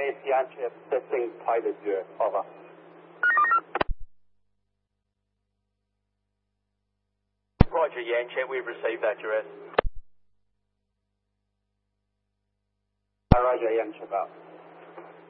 AAC Yanchip, testing pilot 0, over. Roger, Yanchip, we've received that, Juris. Roger, Yanchip out.